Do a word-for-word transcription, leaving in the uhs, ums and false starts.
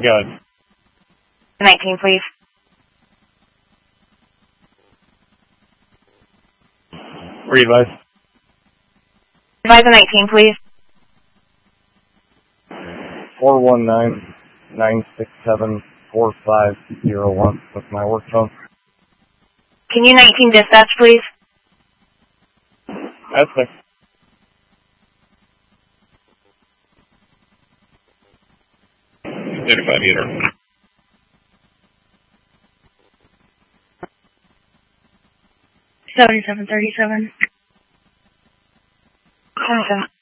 Good. nineteen, please. Revise. Revise a nineteen, please. four one nine, nine six seven, four five zero one. That's my work phone. Can you nineteen dispatch, please? That's it. thirty-five either. Seventy-seven thirty-seven. Seventy-seven.